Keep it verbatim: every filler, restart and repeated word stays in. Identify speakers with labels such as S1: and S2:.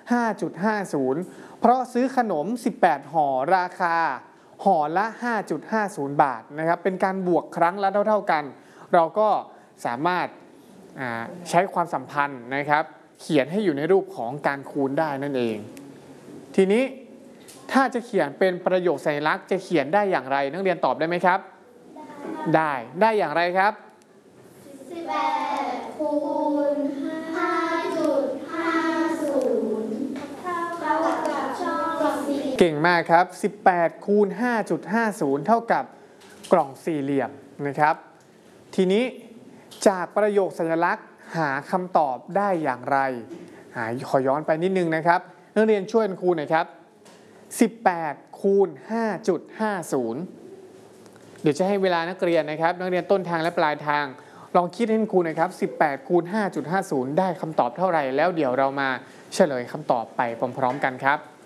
S1: ห้าจุดห้าศูนย์ เพราะซื้อขนมสิบแปดห่อราคาห่อละ ห้าจุดห้าศูนย์ บาทนะครับเป็นการบวกครั้งละเท่าๆกันเราก็สามารถใช้ความสัมพันธ์นะครับเขียนให้อยู่ในรูปของการคูณได้นั่นเองทีนี้ถ้าจะเขียนเป็นประโยคสัญลักษณ์จะเขียนได้อย่างไรนักเรียนตอบได้ไหมครับได้ได้อย่างไรครับ
S2: สิบแปดคูณ ห้าจุดห้าศูนย์ เท่ากับช่องสี่
S1: เก่งมากครับสิบแปดคูณ ห้าจุดห้าศูนย์ เท่ากับกล่องสี่เหลี่ยมนะครับทีนี้จากประโยคสัญลักษณ์หาคำตอบได้อย่างไรขอย้อนไปนิดนึงนะครับนักเรียนช่วยครูหน่อยครับสิบแปดคูณ ห้าจุดห้าศูนย์ เดี๋ยวจะให้เวลานักเรียนนะครับนักเรียนต้นทางและปลายทางลองคิดให้ครูหน่อยครับสิบแปดคูณ ห้าจุดห้าศูนย์ ได้คำตอบเท่าไหร่แล้วเดี๋ยวเรามาเฉลยคำตอบไปพร้อมๆกันครับ